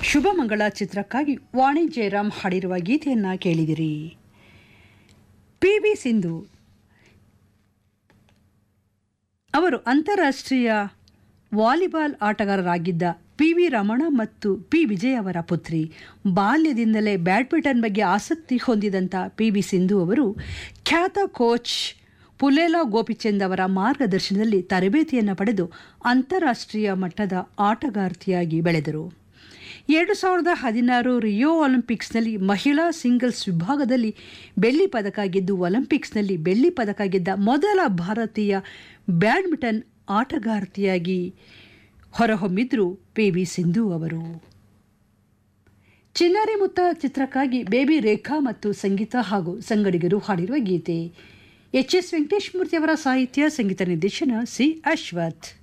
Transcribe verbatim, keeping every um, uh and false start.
ಶುಭಮಂಗಳ ಚಿತ್ರಕ್ಕಾಗಿ ವಾಣಿ ಜಯರಾಮ್ ಹಾಡಿರುವ ಗೀತೆಯನ್ನು ಕೇಳಿದಿರಿ. ಪಿ ವಿ ಸಿಂಧು ಅವರು ಅಂತಾರಾಷ್ಟ್ರೀಯ ವಾಲಿಬಾಲ್ ಆಟಗಾರರಾಗಿದ್ದ ಪಿ ವಿ ರಮಣ ಮತ್ತು ಪಿ ವಿಜಯ್ ಅವರ ಪುತ್ರಿ. ಬಾಲ್ಯದಿಂದಲೇ ಬ್ಯಾಡ್ಮಿಂಟನ್ ಬಗ್ಗೆ ಆಸಕ್ತಿ ಹೊಂದಿದಂಥ ಪಿ ವಿ ಸಿಂಧು ಅವರು ಖ್ಯಾತ ಕೋಚ್ ಪುಲೇಲಾ ಗೋಪಿಚಂದ್ ಅವರ ಮಾರ್ಗದರ್ಶನದಲ್ಲಿ ತರಬೇತಿಯನ್ನು ಪಡೆದು ಅಂತಾರಾಷ್ಟ್ರೀಯ ಮಟ್ಟದ ಆಟಗಾರ್ತಿಯಾಗಿ ಬೆಳೆದರು. ಎರಡು ಸಾವಿರದ ಹದಿನಾರು ರಿಯೋ ಒಲಿಂಪಿಕ್ಸ್ನಲ್ಲಿ ಮಹಿಳಾ ಸಿಂಗಲ್ಸ್ ವಿಭಾಗದಲ್ಲಿ ಬೆಳ್ಳಿ ಪದಕ ಗೆದ್ದು ಒಲಿಂಪಿಕ್ಸ್ನಲ್ಲಿ ಬೆಳ್ಳಿ ಪದಕ ಗೆದ್ದ ಮೊದಲ ಭಾರತೀಯ ಬ್ಯಾಡ್ಮಿಂಟನ್ ಆಟಗಾರ್ತಿಯಾಗಿ ಹೊರಹೊಮ್ಮಿದ್ರು ಪಿ ವಿ ಸಿಂಧು ಅವರು. ಚಿನ್ನಾರಿ ಮುತ್ತ ಚಿತ್ರಕ್ಕಾಗಿ ಬೇಬಿ ರೇಖಾ ಮತ್ತು ಸಂಗೀತ ಹಾಗೂ ಸಂಗಡಿಗರು ಹಾಡಿರುವ ಗೀತೆ. ಎಚ್ ಎಸ್ ವೆಂಕಟೇಶ್ ಮೂರ್ತಿಯವರ ಸಾಹಿತ್ಯ, ಸಂಗೀತ ನಿರ್ದೇಶನ ಸಿ ಅಶ್ವಥ್.